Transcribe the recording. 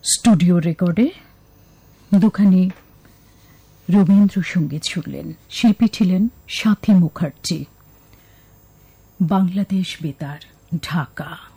Studio রেকর্ডে দুখানি রবীন্দ্রসঙ্গীত শুনলেন। শিল্পী ছিলেন সাথী মুখার্জি। বাংলাদেশ বেতার, ঢাকা।